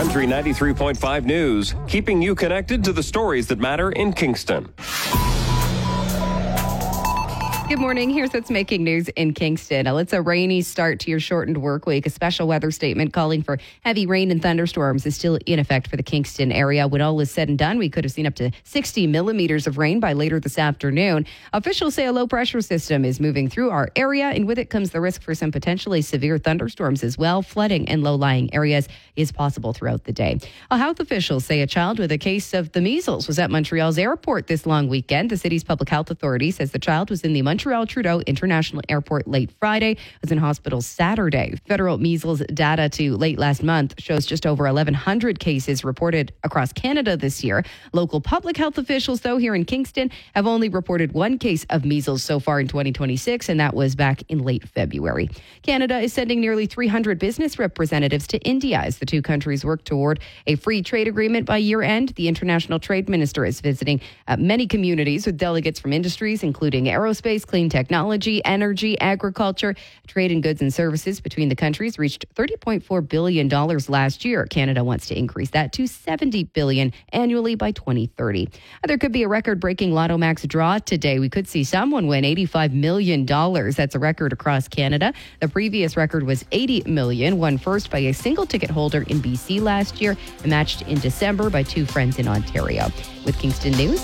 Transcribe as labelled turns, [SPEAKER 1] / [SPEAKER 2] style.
[SPEAKER 1] Country 93.5 News, keeping you connected to the stories that matter in Kingston.
[SPEAKER 2] Good morning. Here's what's making news in Kingston. It's a rainy start to your shortened work week. A special weather statement calling for heavy rain and thunderstorms is still in effect for the Kingston area. When all is said and done, we could have seen up to 60 millimeters of rain by later this afternoon. Officials say a low pressure system is moving through our area, and with it comes the risk for some potentially severe thunderstorms as well. Flooding in low-lying areas is possible throughout the day. Health officials say a child with a case of the measles was at Montreal's airport this long weekend. The city's public health authority says the child was in the Montreal Trudeau International Airport late Friday, was in hospital Saturday. Federal measles data to late last month shows just over 1,100 cases reported across Canada this year. Local public health officials, though, here in Kingston have only reported one case of measles so far in 2026, and that was back in late February. Canada is sending nearly 300 business representatives to India as the two countries work toward a free trade agreement by year end. The international trade minister is visiting many communities with delegates from industries including aerospace, clean technology, energy, agriculture. Trade in goods and services between the countries reached $30.4 billion last year. Canada wants to increase that to $70 billion annually by 2030. There could be a record-breaking Lotto Max draw today. We could see someone win $85 million. That's a record across Canada. The previous record was $80 million, won first by a single ticket holder in BC last year and matched in December by two friends in Ontario. With Kingston News,